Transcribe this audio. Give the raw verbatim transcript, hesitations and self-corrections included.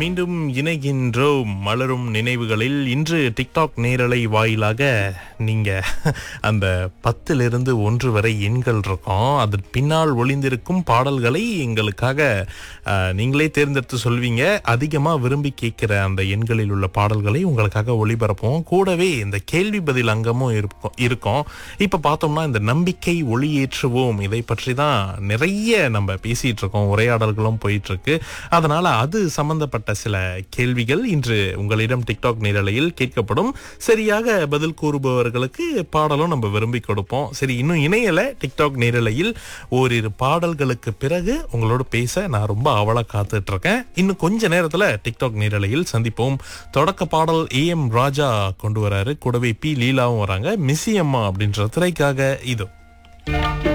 மீண்டும் இணைகின்றோம் மலரும் நினைவுகளில். இன்று டிக்டாக் நேரலை வாயிலாக நீங்க அந்த பத்திலிருந்து ஒன்று வரை எண்கள் இருக்கும், அது பின்னால் ஒளிந்திருக்கும் பாடல்களை எங்களுக்காக அஹ், நீங்களே தேர்ந்தெடுத்து சொல்வீங்க. அதிகமா விரும்பி கேட்கிற அந்த எண்களில் உள்ள பாடல்களை உங்களுக்காக ஒளிபரப்போம். கூடவே இந்த கேள்வி பதில் அங்கமும் இருக்கும் இருக்கும் இப்ப பார்த்தோம்னா இந்த நம்பிக்கை ஒளியேற்றுவோம், இதை பற்றி தான் நிறைய நம்ம பேசிட்டு இருக்கோம், உரையாடல்களும் போயிட்டு இருக்கு. அதனால அது சம்பந்தப்பட்ட சில கேள்விகள் இன்று உங்களிடம் டிக்டாக் நேரலையில் கேட்கப்படும். சரியாக பதில் கூறுபவர்களுக்கு பாடலும் நம்ம விரும்பி கொடுப்போம். சரி, இன்னும் இணையல டிக்டாக் நேரலையில் ஓரிரு பாடல்களுக்கு பிறகு உங்களோட பேச நான் ரொம்ப அவளா காத்துட்டு இருக்கேன். இன்னும் கொஞ்ச நேரத்துல டிக்டாக் நேரலையில் சந்திப்போம். தொடக்க பாடல் ஏ எம் ராஜா கொண்டு வராரு, கூடவே பி லீலாவும் வராங்க. மிஸ்ஸி அம்மா அப்படின்ற திரைக்காக இது